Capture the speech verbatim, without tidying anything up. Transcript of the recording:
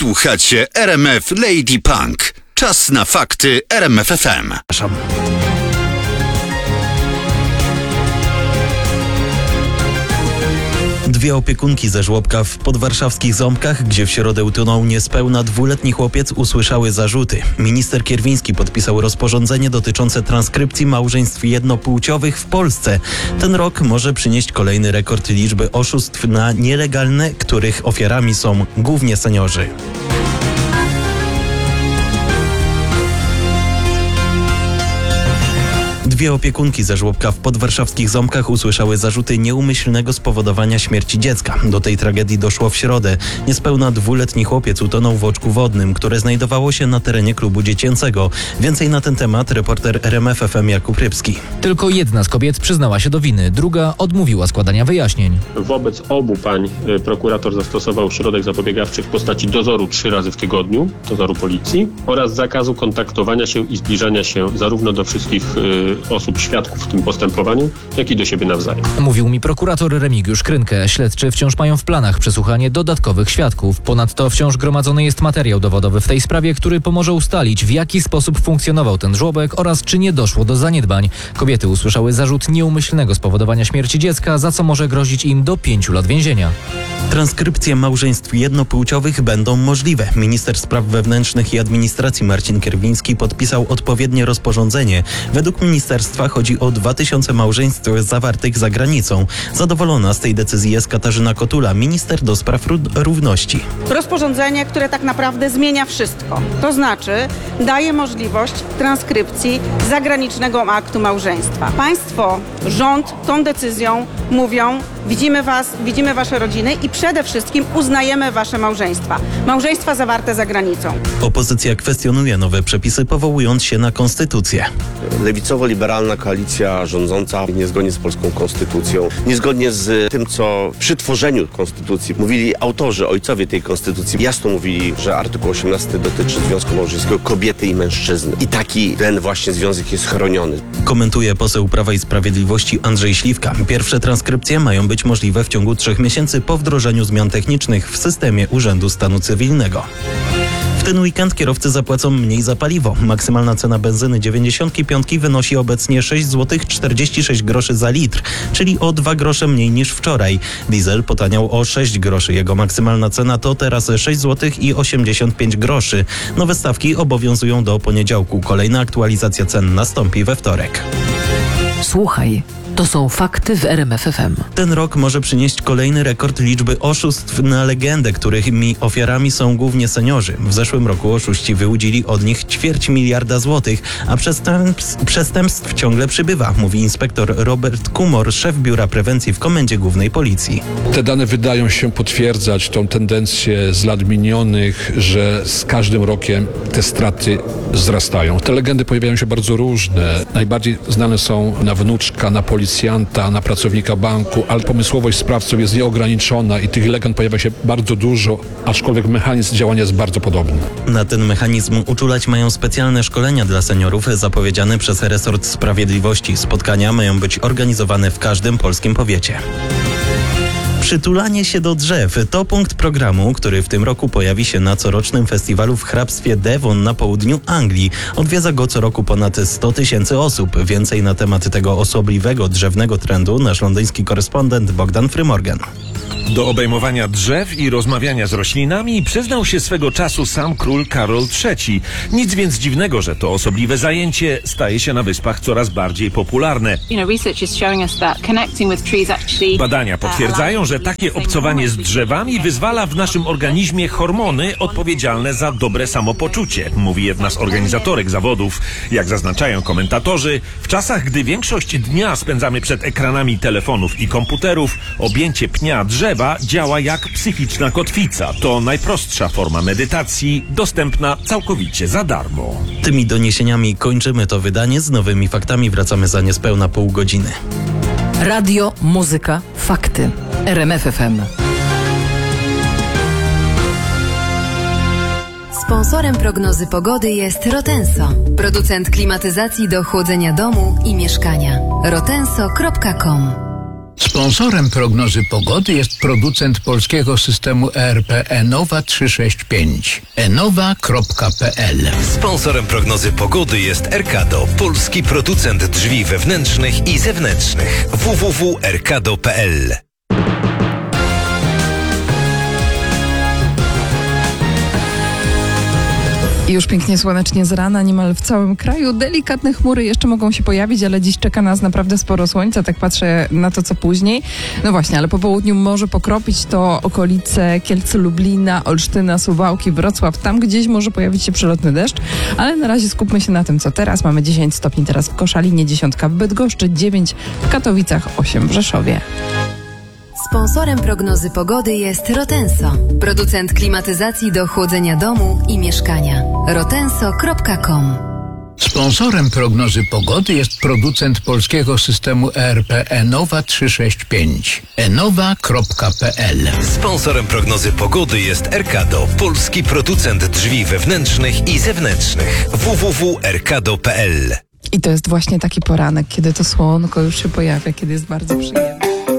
Słuchacie R M F Lady Punk. Czas na fakty R M F F M. Dwie opiekunki ze żłobka w podwarszawskich Ząbkach, gdzie w środę utonął niespełna dwuletni chłopiec, usłyszały zarzuty. Minister Kierwiński podpisał rozporządzenie dotyczące transkrypcji małżeństw jednopłciowych w Polsce. Ten rok może przynieść kolejny rekord liczby oszustw na nielegalne, których ofiarami są głównie seniorzy. Dwie opiekunki ze żłobka w podwarszawskich Ząbkach usłyszały zarzuty nieumyślnego spowodowania śmierci dziecka. Do tej tragedii doszło w środę. Niespełna dwuletni chłopiec utonął w oczku wodnym, które znajdowało się na terenie klubu dziecięcego. Więcej na ten temat reporter R M F F M Jakub Rybski. Tylko jedna z kobiet przyznała się do winy, druga odmówiła składania wyjaśnień. Wobec obu pań prokurator zastosował środek zapobiegawczy w postaci dozoru trzy razy w tygodniu, dozoru policji, oraz zakazu kontaktowania się i zbliżania się zarówno do wszystkich y, osób świadków w tym postępowaniu, jak i do siebie nawzajem. Mówił mi prokurator Remigiusz Krynkę. Śledczy wciąż mają w planach przesłuchanie dodatkowych świadków. Ponadto wciąż gromadzony jest materiał dowodowy w tej sprawie, który pomoże ustalić, w jaki sposób funkcjonował ten żłobek oraz czy nie doszło do zaniedbań. Kobiety usłyszały zarzut nieumyślnego spowodowania śmierci dziecka, za co może grozić im do pięciu lat więzienia. Transkrypcje małżeństw jednopłciowych będą możliwe. Minister Spraw Wewnętrznych i Administracji Marcin Kierwiński podpisał odpowiednie rozporządzenie. Według ministerstwa chodzi o dwa tysiące małżeństw zawartych za granicą. Zadowolona z tej decyzji jest Katarzyna Kotula, minister do spraw równości. Rozporządzenie, które tak naprawdę zmienia wszystko. To znaczy daje możliwość transkrypcji zagranicznego aktu małżeństwa. Państwo, rząd tą decyzją mówią: widzimy was, widzimy wasze rodziny i przede wszystkim uznajemy wasze małżeństwa. Małżeństwa zawarte za granicą. Opozycja kwestionuje nowe przepisy, powołując się na konstytucję. Lewicowo-liberalna koalicja rządząca niezgodnie z polską konstytucją, niezgodnie z tym, co przy tworzeniu konstytucji mówili autorzy, ojcowie tej konstytucji, jasno mówili, że artykuł osiemnasty dotyczy związku małżeńskiego kobiety i mężczyzny. I taki ten właśnie związek jest chroniony. Komentuje poseł Prawa i Sprawiedliwości Andrzej Śliwka. Pierwsze transkrypcje mają być możliwe w ciągu trzech miesięcy po wdrożeniu zmian technicznych w systemie Urzędu Stanu Cywilnego. W ten weekend kierowcy zapłacą mniej za paliwo. Maksymalna cena benzyny dziewięćdziesiątki piątki wynosi obecnie sześć złotych czterdzieści sześć groszy za litr, czyli o dwa grosze mniej niż wczoraj. Diesel potaniał o sześć groszy. Jego maksymalna cena to teraz sześć złotych osiemdziesiąt pięć groszy. Nowe stawki obowiązują do poniedziałku. Kolejna aktualizacja cen nastąpi we wtorek. Słuchaj, to są fakty w R M F F M. Ten rok może przynieść kolejny rekord liczby oszustw na legendę, którymi ofiarami są głównie seniorzy. W zeszłym roku oszuści wyłudzili od nich ćwierć miliarda złotych, a przestępstw, przestępstw ciągle przybywa, mówi inspektor Robert Kumor, szef Biura Prewencji w Komendzie Głównej Policji. Te dane wydają się potwierdzać tą tendencję z lat minionych, że z każdym rokiem te straty wzrastają. Te legendy pojawiają się bardzo różne. Najbardziej znane są na wnuczka, na policjanta, na pracownika banku, ale pomysłowość sprawców jest nieograniczona i tych legend pojawia się bardzo dużo, aczkolwiek mechanizm działania jest bardzo podobny. Na ten mechanizm uczulać mają specjalne szkolenia dla seniorów zapowiedziane przez resort sprawiedliwości. Spotkania mają być organizowane w każdym polskim powiecie. Przytulanie się do drzew to punkt programu, który w tym roku pojawi się na corocznym festiwalu w hrabstwie Devon na południu Anglii. Odwiedza go co roku ponad sto tysięcy osób. Więcej na temat tego osobliwego drzewnego trendu nasz londyński korespondent Bogdan Frymorgan. Do obejmowania drzew i rozmawiania z roślinami przyznał się swego czasu sam król Karol trzeci. Nic więc dziwnego, że to osobliwe zajęcie staje się na wyspach coraz bardziej popularne. Badania potwierdzają, że takie obcowanie z drzewami wyzwala w naszym organizmie hormony odpowiedzialne za dobre samopoczucie, mówi jedna z organizatorek zawodów. Jak zaznaczają komentatorzy, w czasach, gdy większość dnia spędzamy przed ekranami telefonów i komputerów, objęcie pnia drzewa działa jak psychiczna kotwica. To najprostsza forma medytacji, dostępna całkowicie za darmo. Tymi doniesieniami kończymy to wydanie. Z nowymi faktami wracamy za niespełna pół godziny. Radio, muzyka, fakty. R M F F M. Sponsorem prognozy pogody jest Rotenso, producent klimatyzacji do chłodzenia domu i mieszkania. rotenso kropka com Sponsorem prognozy pogody jest producent polskiego systemu E R P Enowa trzysta sześćdziesiąt pięć. enowa kropka p l. Sponsorem prognozy pogody jest Erkado, polski producent drzwi wewnętrznych i zewnętrznych. w w w kropka erkado kropka p l. Już pięknie słonecznie z rana, niemal w całym kraju. Delikatne chmury jeszcze mogą się pojawić, ale dziś czeka nas naprawdę sporo słońca, tak patrzę na to, co później. No właśnie, ale po południu może pokropić to okolice Kielce, Lublina, Olsztyna, Suwałki, Wrocław. Tam gdzieś może pojawić się przelotny deszcz, ale na razie skupmy się na tym, co teraz. Mamy dziesięć stopni teraz w Koszalinie, dziesiątka w Bydgoszczy, dziewięć w Katowicach, osiem w Rzeszowie. Sponsorem prognozy pogody jest Rotenso, producent klimatyzacji do chłodzenia domu i mieszkania. rotenso kropka com. Sponsorem prognozy pogody jest producent polskiego systemu E R P Enowa trzysta sześćdziesiąt pięć. enowa kropka p l. Sponsorem prognozy pogody jest Erkado, polski producent drzwi wewnętrznych i zewnętrznych. w w w kropka erkado kropka p l. I to jest właśnie taki poranek, kiedy to słonko już się pojawia, kiedy jest bardzo przyjemnie.